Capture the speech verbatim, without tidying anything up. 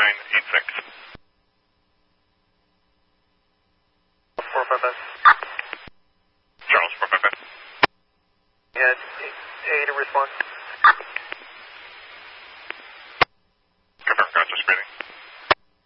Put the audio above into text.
nine eight six. four five five. Charles, four five five. Yeah, eight, eight, a response.